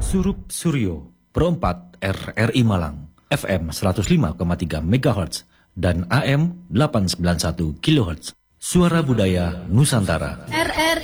Surup Suryo, Pro 4 RRI Malang, FM 105,3 MHz dan AM 891 kHz. Suara Budaya Nusantara.